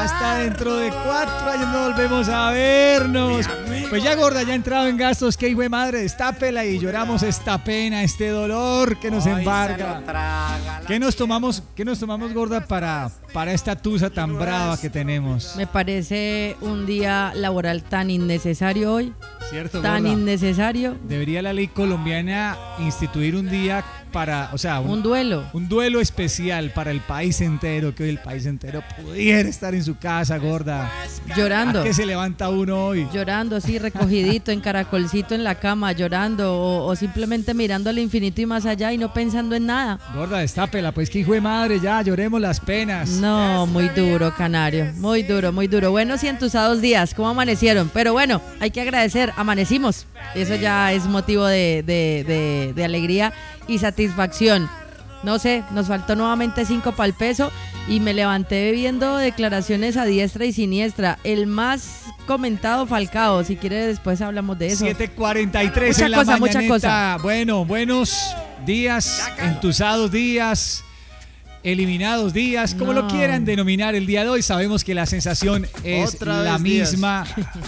hasta dentro de 4 años no volvemos a vernos. Pues ya, gorda, ya ha entrado en gastos. Que hijo de madre, destápela y lloramos esta pena, este dolor que nos embarga. ¿Qué nos tomamos, gorda, para esta tusa tan brava que tenemos? Me parece un día laboral tan innecesario hoy. ¿Cierto, tan gorda? Innecesario. Debería la ley colombiana instituir un día para, o sea, un duelo. Un duelo especial para el país entero, que hoy el país entero pudiera estar en su casa, gorda. Llorando. ¿A qué se levanta uno hoy? Llorando, así, recogidito, en caracolcito en la cama, llorando, o simplemente mirando al infinito y más allá y no pensando en nada. Gorda, destápela, pues que hijo de madre, ya, lloremos las penas. No, muy duro, Canario, muy duro, muy duro. Buenos y entusados días, ¿cómo amanecieron? Pero bueno, hay que agradecer, amanecimos. Eso ya es motivo de alegría y satisfacción. No sé, nos faltó nuevamente 5 para el peso y me levanté viendo declaraciones a diestra y siniestra. El más comentado, Falcao, si quiere después hablamos de eso. 7:43 en la mañaneta. Mucha cosa. Bueno, buenos días, entusados días, eliminados días, como lo quieran denominar el día de hoy. Sabemos que la sensación es la misma,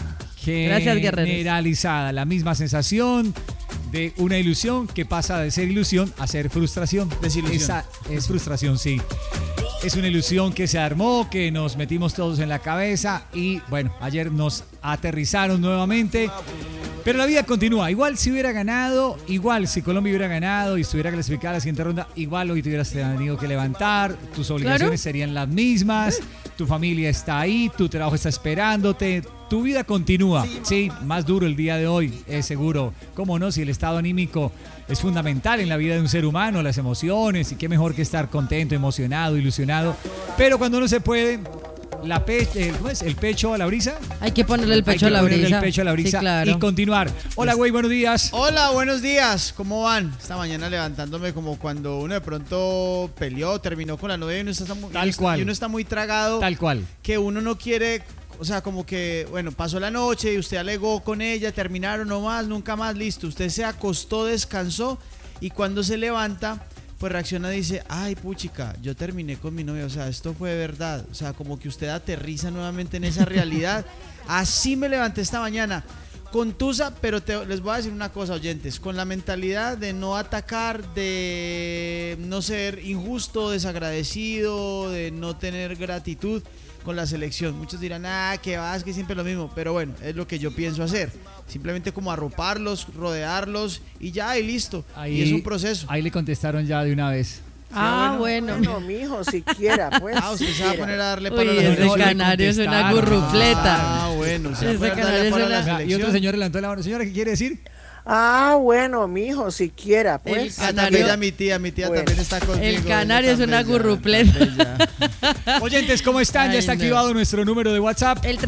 generalizada, la misma sensación de una ilusión que pasa de ser ilusión a ser frustración. Desilusión. Esa es frustración, sí. Es una ilusión que se armó, que nos metimos todos en la cabeza y bueno, ayer nos aterrizaron nuevamente. Pero la vida continúa. Igual si hubiera ganado, igual si Colombia hubiera ganado y estuviera clasificada a la siguiente ronda, igual hoy te hubieras tenido que levantar, tus obligaciones serían las mismas, tu familia está ahí, tu trabajo está esperándote, tu vida continúa. Sí, más duro el día de hoy, es seguro. ¿Cómo no? Si el estado anímico es fundamental en la vida de un ser humano, las emociones, y qué mejor que estar contento, emocionado, ilusionado. Pero cuando no se puede, ¿cómo es? ¿El pecho a la brisa? Hay que ponerle el pecho a la brisa. El pecho a la brisa, sí, claro. y continuar. Hola, güey, buenos días. Hola, buenos días. ¿Cómo van? Esta mañana levantándome como cuando uno de pronto peleó, terminó con la novia y uno está muy tragado. Tal cual. Que uno no quiere, o sea, como que, bueno, pasó la noche y usted alegó con ella, terminaron nomás, nunca más, listo. Usted se acostó, descansó y cuando se levanta, pues reacciona y dice, ay, puchica, yo terminé con mi novia, o sea, esto fue verdad. O sea, como que usted aterriza nuevamente en esa realidad. Así me levanté esta mañana, contusa, pero les voy a decir una cosa, oyentes, con la mentalidad de no atacar, de no ser injusto, desagradecido, de no tener gratitud con la selección. Muchos dirán, que vas, que siempre es lo mismo, pero bueno, es lo que yo pienso hacer. Simplemente como arroparlos, rodearlos y ya, y listo. Ahí, y es un proceso. Ahí le contestaron ya de una vez. Bueno. Bueno, mijo, siquiera, pues. Usted se va a poner a darle para la selección. Ese Canario es una gurrufleta. Bueno. Ese Canario es una... Y otro señor levantó la mano. Señora, ¿qué quiere decir? Bueno, mijo, siquiera, pues. También mi tía bueno. También está conmigo. El Canario es una gurrupleta. Oyentes, ¿cómo están? Ya está activado nuestro número de WhatsApp. El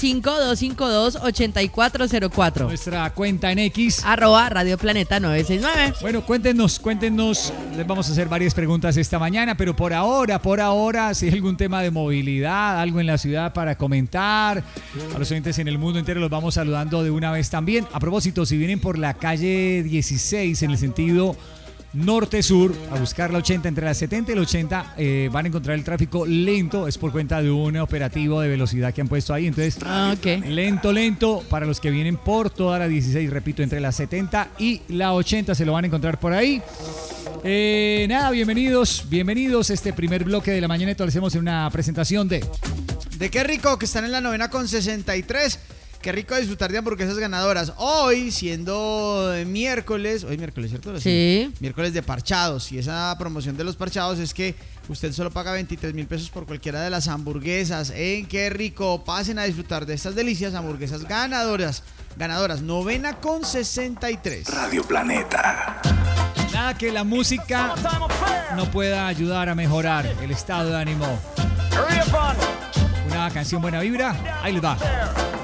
305-252-8404. Nuestra cuenta en X. @Radio Planeta 969. Bueno, cuéntenos. Les vamos a hacer varias preguntas esta mañana, pero por ahora, si hay algún tema de movilidad, algo en la ciudad para comentar, a los oyentes en el mundo entero los vamos saludando de una vez también. A propósito, si vienen por la calle 16 en el sentido norte-sur, a buscar la 80, entre la 70 y la 80 van a encontrar el tráfico lento, es por cuenta de un operativo de velocidad que han puesto ahí, entonces lento para los que vienen por toda la 16, repito, entre la 70 y la 80 se lo van a encontrar por ahí. Bienvenidos, este primer bloque de la mañaneta lo hacemos en una presentación de qué rico que están en la novena con 63. Qué rico disfrutar de hamburguesas ganadoras. Hoy, siendo miércoles, ¿cierto? Sí. Miércoles de parchados. Y esa promoción de los parchados es que usted solo paga 23,000 pesos por cualquiera de las hamburguesas. Qué rico. Pasen a disfrutar de estas delicias hamburguesas ganadoras. Novena con 63. Radio Planeta. Nada que la música no pueda ayudar a mejorar el estado de ánimo. Una canción buena vibra. Ahí les va.